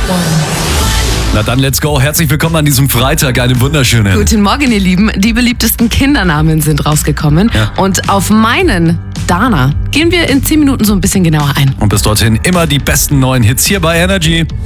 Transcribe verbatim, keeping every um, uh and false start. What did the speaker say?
Na dann, let's go. Herzlich willkommen an diesem Freitag, einen wunderschönen. Guten Morgen, ihr Lieben. Die beliebtesten Kindernamen sind rausgekommen. Ja. Und auf meinen Dana gehen wir in zehn Minuten so ein bisschen genauer ein. Und bis dorthin immer die besten neuen Hits hier bei Energy.